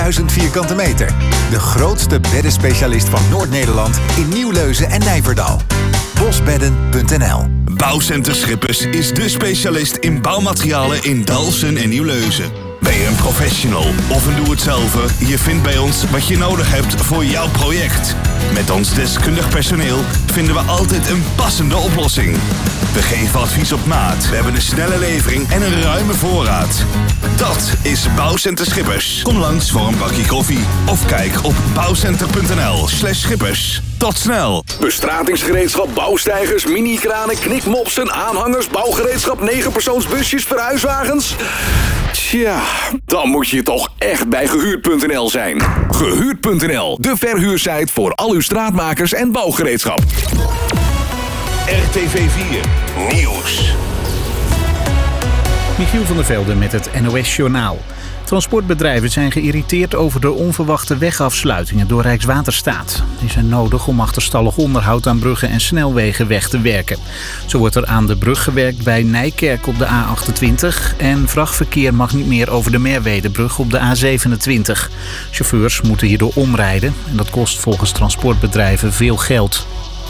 1000 vierkante meter. De grootste beddenspecialist van Noord-Nederland in Nieuwleuzen en Nijverdal. Bosbedden.nl. Bouwcenter Schippers is de specialist in bouwmaterialen in Dalfsen en Nieuwleuzen. Ben je een professional of een doe-het-zelver? Je vindt bij ons wat je nodig hebt voor jouw project. Met ons deskundig personeel vinden we altijd een passende oplossing. We geven advies op maat. We hebben een snelle levering en een ruime voorraad. Dat is Bouwcenter Schippers. Kom langs voor een bakje koffie of kijk op bouwcenter.nl/schippers. Tot snel. Bestratingsgereedschap, bouwsteigers, mini-kranen, knikmopsen, aanhangers, bouwgereedschap, 9-persoonsbusjes, verhuiswagens. Tja, dan moet je toch echt bij Gehuurd.nl zijn. Gehuurd.nl, de verhuursite voor al uw straatmakers en bouwgereedschap. RTV 4 Nieuws. Michiel van der Velde met het NOS-journaal. Transportbedrijven zijn geïrriteerd over de onverwachte wegafsluitingen door Rijkswaterstaat. Die zijn nodig om achterstallig onderhoud aan bruggen en snelwegen weg te werken. Zo wordt er aan de brug gewerkt bij Nijkerk op de A28... en vrachtverkeer mag niet meer over de Merwedebrug op de A27. Chauffeurs moeten hierdoor omrijden en dat kost volgens transportbedrijven veel geld.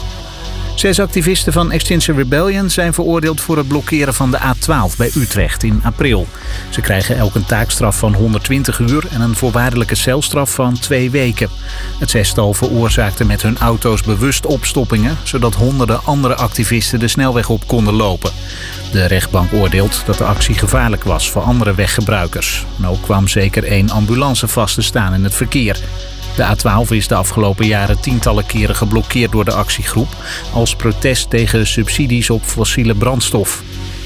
6 activisten van Extinction Rebellion zijn veroordeeld voor het blokkeren van de A12 bij Utrecht in april. Ze krijgen elk een taakstraf van 120 uur en een voorwaardelijke celstraf van 2 weken. Het zestal veroorzaakte met hun auto's bewust opstoppingen, zodat honderden andere activisten de snelweg op konden lopen. De rechtbank oordeelt dat de actie gevaarlijk was voor andere weggebruikers. En ook kwam zeker 1 ambulance vast te staan in het verkeer. De A12 is de afgelopen jaren tientallen keren geblokkeerd door de actiegroep als protest tegen subsidies op fossiele brandstof.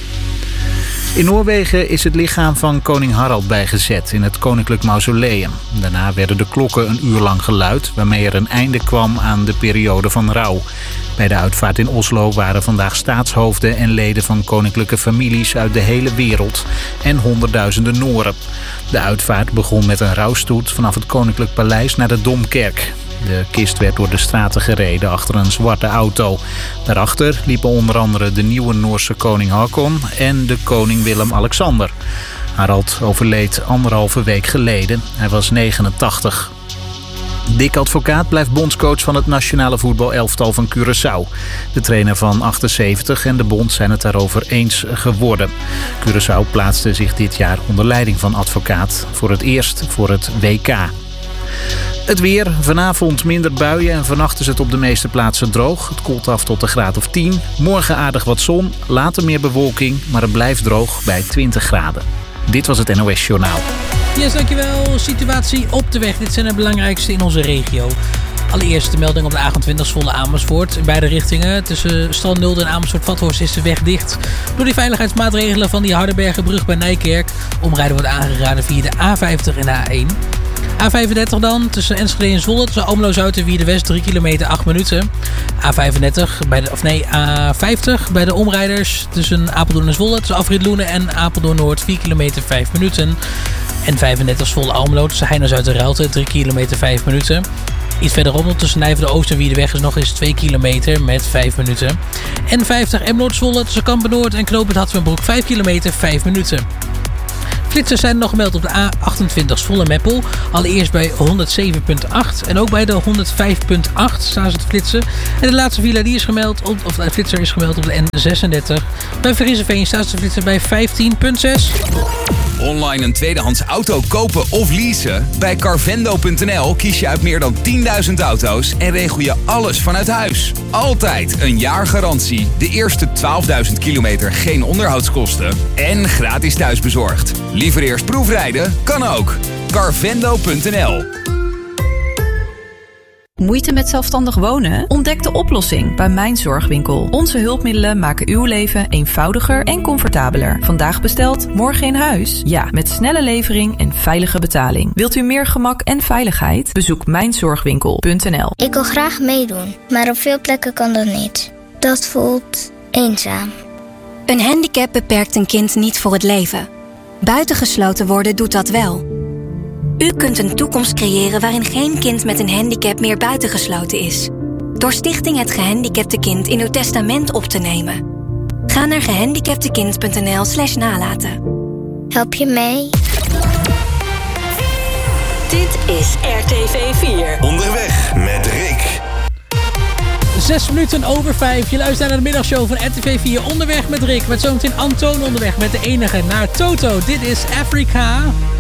In Noorwegen is het lichaam van koning Harald bijgezet in het koninklijk mausoleum. Daarna werden de klokken een uur lang geluid, waarmee er een einde kwam aan de periode van rouw. Bij de uitvaart in Oslo waren vandaag staatshoofden en leden van koninklijke families uit de hele wereld en honderdduizenden Nooren. De uitvaart begon met een rouwstoet vanaf het koninklijk paleis naar de Domkerk. De kist werd door de straten gereden achter een zwarte auto. Daarachter liepen onder andere de nieuwe Noorse koning Haakon en de koning Willem-Alexander. Harald overleed 1,5 week geleden. Hij was 89. Dick Advocaat blijft bondscoach van het nationale voetbalelftal van Curaçao. De trainer van 78 en de bond zijn het daarover eens geworden. Curaçao plaatste zich dit jaar onder leiding van Advocaat voor het eerst voor het WK. Het weer, vanavond minder buien en vannacht is het op de meeste plaatsen droog. Het koelt af tot een graad of 10. Morgen aardig wat zon, later meer bewolking, maar het blijft droog bij 20 graden. Dit was het NOS Journaal. Yes, dankjewel. Situatie op de weg. Dit zijn de belangrijkste in onze regio. Allereerst de melding op de A28 Zwolle Amersfoort. In beide richtingen. Tussen Strand en Amersfoort-Vathorst is de weg dicht. Door die veiligheidsmaatregelen van die Hardenbergenbrug bij Nijkerk. Omrijden wordt aangeraden via de A50 en de A1. A35 dan, tussen Enschede en Zwolle, tussen Almelo-Zuid en Wierde-West, 3 kilometer, 8 minuten. A50 bij de omrijders tussen Apeldoorn en Zwolle, tussen Afrit Loenen en Apeldoorn-Noord, 4 kilometer, 5 minuten. En 35 Zwolle-Almelo, tussen Heijn-Zuid en Raalte, 3 kilometer, 5 minuten. Iets verderop, tussen Nijverdal-Oost en Wiedeweg is nog eens 2 kilometer met 5 minuten. En 50 Emmeloord-Zwolle, tussen Kampen-Noord en Knoopend Hatzenbroek, 5 kilometer, 5 minuten. Flitsers zijn nog gemeld op de A28 Zwolle-Meppel. Allereerst bij 107.8 en ook bij de 105.8 staan ze te flitsen. En de laatste file die is gemeld, of de flitser is gemeld op de N36. Bij Frisseveen staan ze te flitsen bij 15.6. Online een tweedehands auto kopen of leasen? Bij Carvendo.nl kies je uit meer dan 10.000 auto's en regel je alles vanuit huis. Altijd een jaar garantie, de eerste 12.000 kilometer geen onderhoudskosten en gratis thuisbezorgd. Liever eerst proefrijden? Kan ook. Carvendo.nl. Moeite met zelfstandig wonen? Ontdek de oplossing bij Mijn Zorgwinkel. Onze hulpmiddelen maken uw leven eenvoudiger en comfortabeler. Vandaag besteld, morgen in huis? Ja, met snelle levering en veilige betaling. Wilt u meer gemak en veiligheid? Bezoek mijnzorgwinkel.nl. Ik wil graag meedoen, maar op veel plekken kan dat niet. Dat voelt eenzaam. Een handicap beperkt een kind niet voor het leven. Buitengesloten worden doet dat wel. U kunt een toekomst creëren waarin geen kind met een handicap meer buitengesloten is. Door Stichting Het Gehandicapte Kind in uw testament op te nemen. Ga naar gehandicaptekind.nl/nalaten. Help je mee? Dit is RTV 4. Onderweg met Rick. 6 minuten over 5. Je luistert naar de middagshow van RTV 4. Onderweg met Rick. Met zometeen Antoon onderweg met de enige naar Toto. Dit is Afrika.